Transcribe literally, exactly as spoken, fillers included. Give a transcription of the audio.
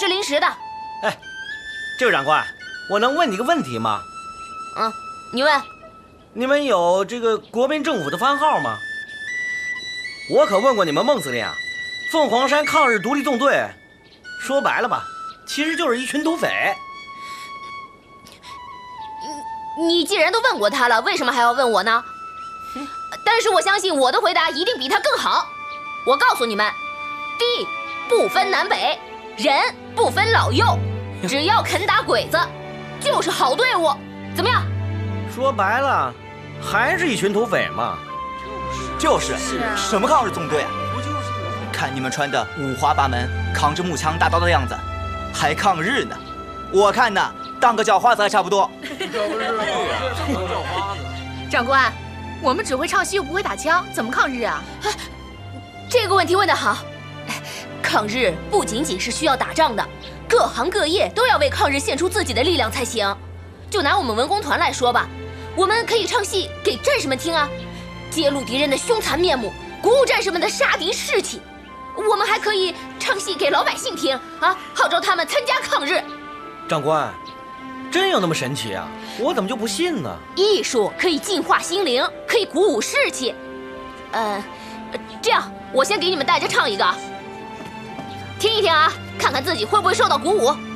是临时的。 哎，这位长官，我能问你个问题吗？ 嗯，你问。 你们有这个国民政府的番号吗？我可问过你们孟司令啊，凤凰山抗日独立纵队，说白了吧，其实就是一群土匪。 你既然都问过他了，为什么还要问我呢？但是我相信我的回答一定比他更好。我告诉你们，地不分南北，人不分老幼，只要肯打鬼子，就是好队伍。怎么样？ 说白了，还是一群土匪嘛。 就是，是啊，什么抗日纵队啊？不就是？看你们穿的五花八门，扛着木枪大刀的样子，还抗日呢？我看呢，当个叫花子还差不多。 长官，我们只会唱戏又不会打枪，怎么抗日啊？ 这个问题问得好。抗日不仅仅是需要打仗的，各行各业都要为抗日献出自己的力量才行。就拿我们文工团来说吧，我们可以唱戏给战士们听啊，揭露敌人的凶残面目，鼓舞战士们的杀敌士气。我们还可以唱戏给老百姓听啊，号召他们参加抗日。 长官，真有那么神奇啊？我怎么就不信呢？ 艺术可以净化心灵，可以鼓舞士气。呃，这样我先给你们大家唱一个，听一听啊，看看自己会不会受到鼓舞。